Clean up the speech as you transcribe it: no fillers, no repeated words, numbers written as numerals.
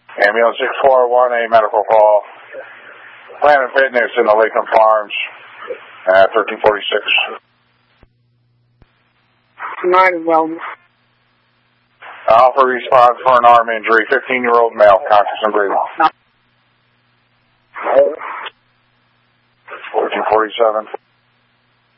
Ambulance 641, a medical call. Planet Fitness in the Lakeland Farms at 1346. 9 Wellness. Alpha response for an arm injury, 15-year-old male, conscious and breathing. 1447.